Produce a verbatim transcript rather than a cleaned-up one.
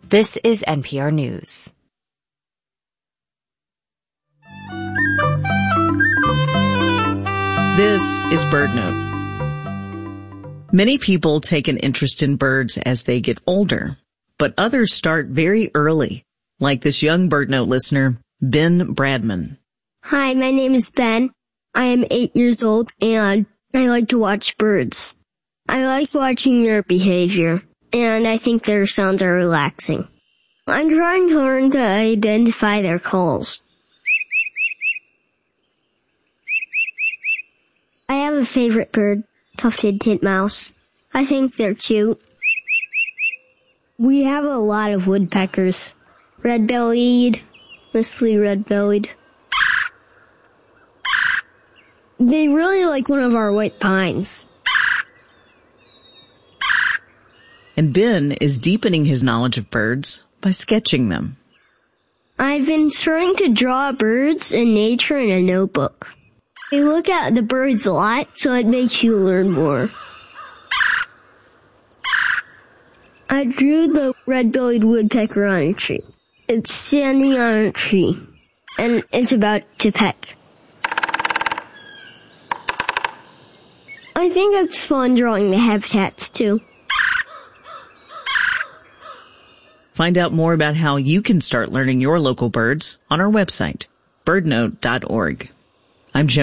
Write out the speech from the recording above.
This is N P R News. This is BirdNote. Many people take an interest in birds as they get older, but others start very early, like this young BirdNote listener, Ben Bradman. Hi, my name is Ben. I am eight years old, and I like to watch birds. I like watching their behavior, and I think their sounds are relaxing. I'm trying to learn to identify their calls. I have a favorite bird, tufted titmouse. I think they're cute. We have a lot of woodpeckers. Red-bellied, mostly red-bellied. They really like one of our white pines. And Ben is deepening his knowledge of birds by sketching them. I've been starting to draw birds and nature in a notebook. I look at the birds a lot, so it makes you learn more. I drew the red-bellied woodpecker on a tree. It's standing on a tree, and it's about to peck. I think it's fun drawing the habitats, too. Find out more about how you can start learning your local birds on our website, bird note dot org. I'm Jim.